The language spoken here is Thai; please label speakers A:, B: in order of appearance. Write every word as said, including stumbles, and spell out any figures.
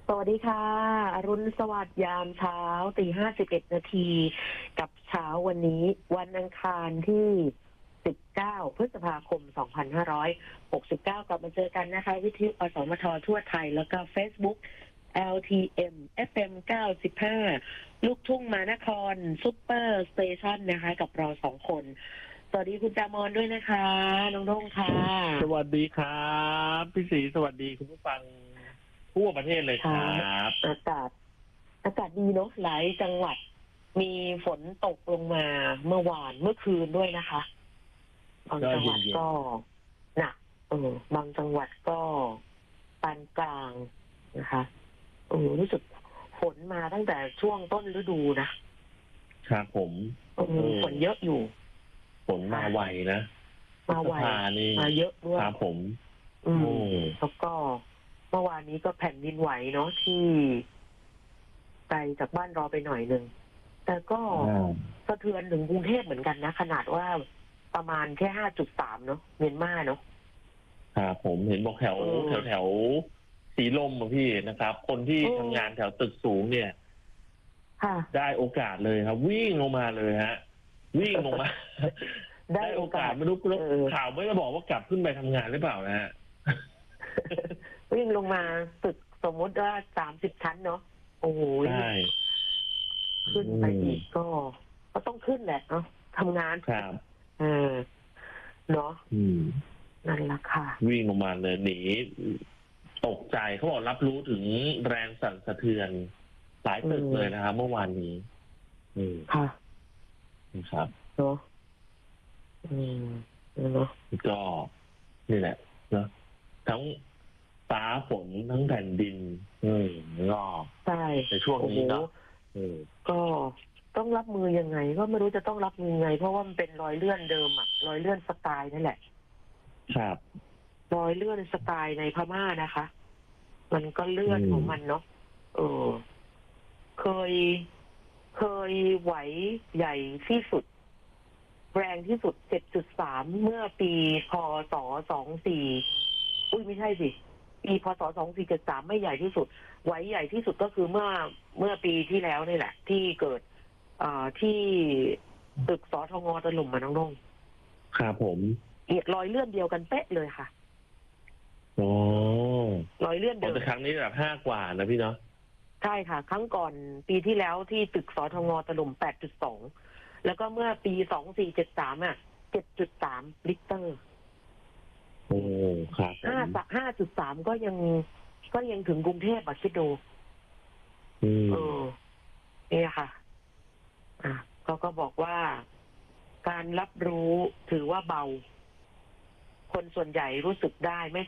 A: สวัสดีค่ะอรุณสวัสดิ์ยามเช้าตีห้าสิบเอ็ดนาทีกับเช้าวันนี้วันอังคารที่สิบเก้าพฤษภาคมสองพันห้าร้อยหกสิบเก้ากลับมาเจอกันนะคะวิทยุอสมททั่วไทยแล้วก็ Facebook แอล ที เอ็ม เอฟ เอ็ม เก้าสิบห้าลูกทุ่งมานครซุปเปอร์สเตชันนะคะกับเราสองคนสวัสดีคุณจามอนด้วยนะคะน้องด้งค่ะ
B: สวัสดีครับพี่ศรีสวัสดีคุณผู้ฟังทั่วประเทศเลยครับ
A: อากาศอากาศดีเนาะหลายจังหวัดมีฝนตกลงมาเมื่อวานเมื่อคืนด้วยนะคะบางจังหวัดก็หนักเออบางจังหวัดก็ปานกลางนะคะเออรู้สึกฝนมาตั้งแต่ช่วงต้นฤดูนะครับ
B: ผม
A: เออฝนเยอะอยู่
B: ฝนมาไวนะ
A: มาไวมาเยอะด้วย
B: ครับผม
A: อืมแล้วก็เมื่อวานนี้ก็แผ่นดินไหวเนาะที่ไกลจากบ้านเราไปหน่อยหนึ่งแต่ก็สะเทือนถึงกรุงเทพเหมือนกันนะขนาดว่าประมาณแค่ห้าจุดสามเนาะเมียนมาเนาะ
B: ครับผมเห็นบอกแถวแถวแถวสีลมอะพี่นะครับ คนที่ทำงานแถวตึกสูงเนี่ยได้โอกาสเลยครับวิ่งลงมาเลยฮะวิ่งลงมาได้โอกาสไม่รู้แล้วข่าวไม่ได้บอกว่ากลับขึ้นไปทำงานหรือเปล่านะฮะ
A: วิ่งลงมาตึกสมมติว่าสามสิบชั้นเนาะโอ้โหขึ้นไปอีกก็ก็ต้องขึ้นแหละเนาะทำงาน
B: ครับ
A: เออเนาะนั่นแหละค่ะ
B: วิ่งลงมาเลยหนีตกใจเขาบอกรับรู้ถึงแรงสั่นสะเทือนหลายตึกเลยนะครับเมื่อวานนี้
A: ค่ะ
B: ครับ
A: เนาะอืมเนาะ
B: ก็นี่แหละเนาะทั้งฟ้าฝนทั้งแผ่นดินอืมก็
A: ใช่
B: ในช่วงนี้เนาะ
A: ก็ต้องรับมือยังไงก็ไม่รู้จะต้องรับมือยังไงเพราะว่ามันเป็นรอยเลื่อนเดิมอะรอยเลื่อนสไตล์นั่นแหละ
B: ครับ
A: รอยเลื่อนสไตล์ในพม่านะคะมันก็เลื่อนของมันเนาะเออเคยเคยไหวใหญ่ที่สุดแรงที่สุด เจ็ดจุดสาม เมื่อปีพศสองสี่อุ้ยไม่ใช่สิปีพศสองสี่เจ็ดสามไม่ใหญ่ที่สุดไหวใหญ่ที่สุดก็คือเมื่อเมื่อปีที่แล้วนี่แหละที่เกิดอ่าที่ตึกสทงถล่มมาน้องนง
B: ครับผม
A: เอียดรอยเลื่อนเดียวกันเป๊ะเลยค่ะ
B: โอ้
A: รอยเลื่อนเดิม
B: แต่ครั้งนี้แบบห้ากว่านะพี่เนาะ
A: ใช่ค่ะครั้งก่อนปีที่แล้วที่ตึกสทงถล่ม แปดจุดสอง แล้วก็เมื่อปีสองสี่เจ็ดสามอ่ะ เจ็ดจุดสาม ลิกเตอร์
B: โอ้ครับ
A: ห้า ห้าจุดสามก็ยังก็ยังถึงกรุงเทพอ่ะคิดดูเออนี่ค่ะอ่ะเขาก็บอกว่าการรับรู้ถือว่าเบาคนส่วนใหญ่รู้สึกได้ไม่